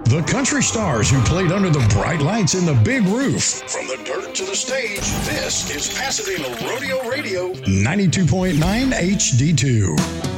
The country stars who played under the bright lights and the big roof. From the dirt to the stage, this is Pasadena Rodeo Radio 92.9 HD2.